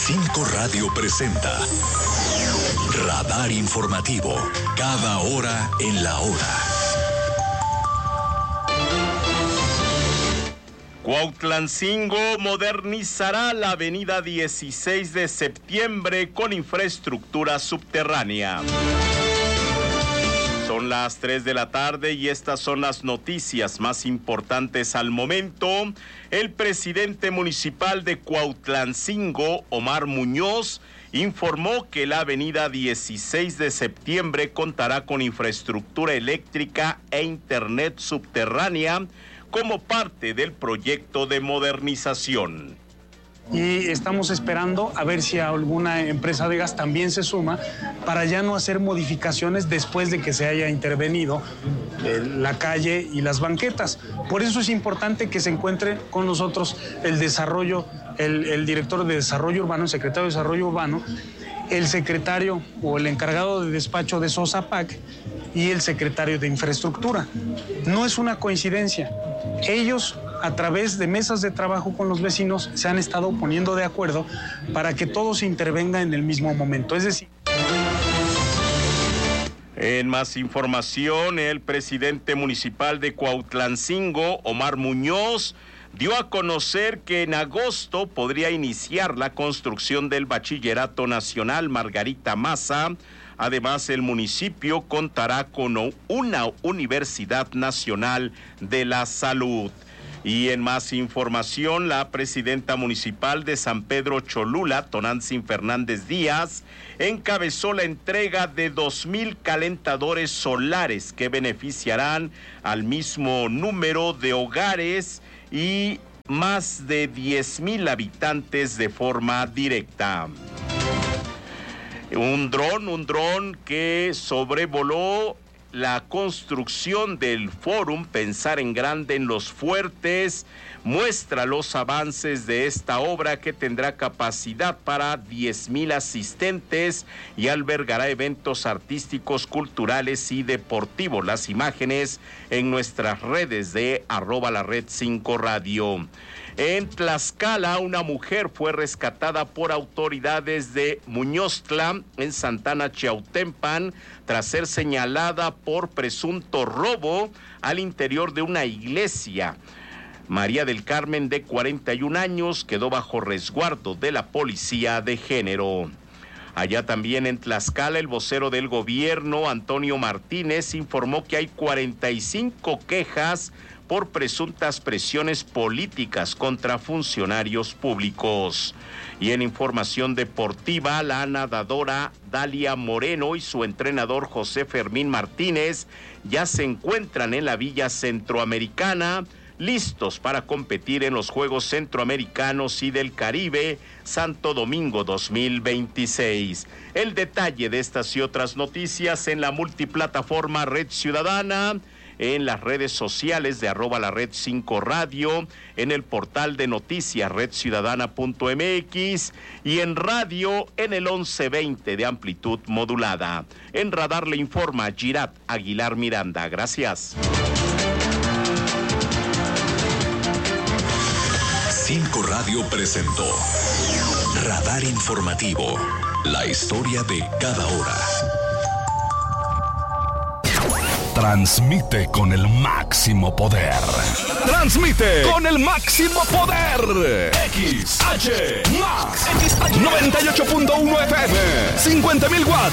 5 Radio presenta Radar Informativo, cada hora en la hora. Cuautlancingo modernizará la avenida 16 de septiembre con infraestructura subterránea. Son las 3 de la tarde y estas son las noticias más importantes al momento. El presidente municipal de Cuautlancingo, Omar Muñoz, informó que la avenida 16 de septiembre contará con infraestructura eléctrica e internet subterránea como parte del proyecto de modernización. Y estamos esperando a ver si alguna empresa de gas también se suma para ya no hacer modificaciones después de que se haya intervenido la calle y las banquetas. Por eso es importante que se encuentre con nosotros el director de Desarrollo Urbano, el secretario de Desarrollo Urbano, el secretario o el encargado de despacho de SOSAPAC y el secretario de Infraestructura. No es una coincidencia. Ellos, a través de mesas de trabajo con los vecinos, se han estado poniendo de acuerdo para que todo se intervenga en el mismo momento. Es decir... En más información, el presidente municipal de Cuautlancingo, Omar Muñoz, dio a conocer que en agosto podría iniciar la construcción del Bachillerato Nacional Margarita Maza. Además, el municipio contará con una Universidad Nacional de la Salud. Y en más información, la presidenta municipal de San Pedro Cholula, Tonantzin Fernández Díaz, encabezó la entrega de 2,000 calentadores solares que beneficiarán al mismo número de hogares y más de 10,000 habitantes de forma directa. Un dron que sobrevoló la construcción del Fórum Pensar en Grande en Los Fuertes muestra los avances de esta obra que tendrá capacidad para 10,000 asistentes y albergará eventos artísticos, culturales y deportivos. Las imágenes en nuestras redes de @lared5radio. En Tlaxcala, una mujer fue rescatada por autoridades de Muñoztla, en Santana Chiautempan, tras ser señalada por presunto robo al interior de una iglesia. María del Carmen, de 41 años, quedó bajo resguardo de la Policía de Género. Allá también en Tlaxcala, el vocero del gobierno, Antonio Martínez, informó que hay 45 quejas por presuntas presiones políticas contra funcionarios públicos. Y en información deportiva, la nadadora Dalia Moreno y su entrenador José Fermín Martínez ya se encuentran en la Villa Centroamericana, listos para competir en los Juegos Centroamericanos y del Caribe Santo Domingo 2026. El detalle de estas y otras noticias en la multiplataforma Red Ciudadana, en las redes sociales de @lared5radio, en el portal de noticias redciudadana.mx y en radio en el 1120 de amplitud modulada. En Radar le informa Girat Aguilar Miranda. Gracias. 5 Radio presentó Radar Informativo, la historia de cada hora. Transmite con el máximo poder. Transmite con el máximo poder. XH Max 98.1 FM, 50,000 watts